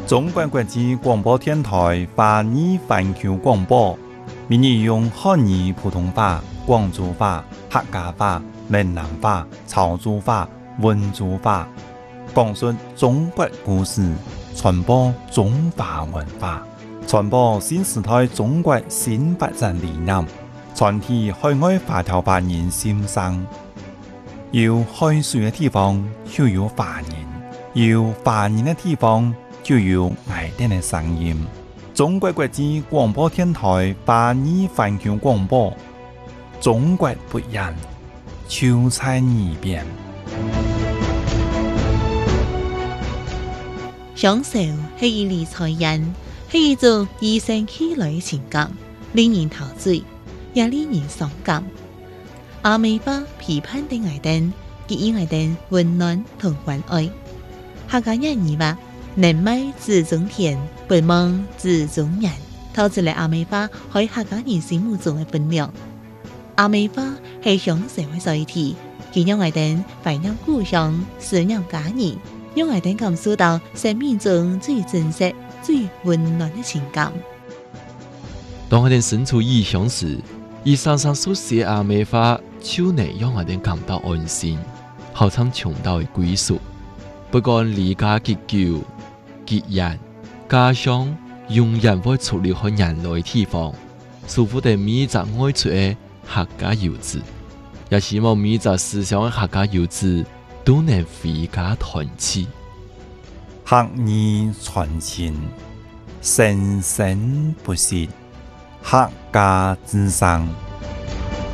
中国国际广播电台华语环球广播，每日用汉语普通话、广州话、客家话、闽南话、潮州话、温州话，讲述中国故事，传播中华文化，传播新时代中国新发展理念，传递海外华侨华人心声。有海水的地方就有华人，有华人的地方就有爱人的声音。中国国际广播电台华语环球广播，中国不一样，就在耳边。 享受是一理财人，是一种与生俱来的情感，令人陶醉，也令人伤感。阿美巴批判的爱人，给予爱人温暖同关爱。客家人语话，人美自中田，不忙自中人，透出来阿美巴喺客家人心目中的分量。阿美巴係向社會在提，佢讓愛人懷念故鄉，思念家人，讓愛人感受到生命中最真實、最溫暖的情感。 當我哋身處異鄉時，以常常所寫阿美話，就能讓我哋感到安心，好像尋到嘅歸屬。不管離家結久、結人，家鄉永遠會出離開人類地方，祝福哋每隻愛出嘅客家遊子，也希望每隻思鄉嘅客家遊子都能回家團聚。 客語傳情，生生不息，客家之聲。